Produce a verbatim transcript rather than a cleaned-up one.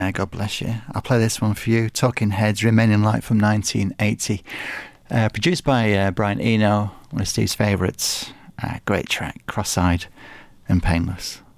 Uh, God bless you. I'll play this one for you. Talking Heads, Remaining Light from nineteen eighty. Uh, produced by uh, Brian Eno, one of Steve's favourites. Uh, great track, Cross-Eyed and Painless.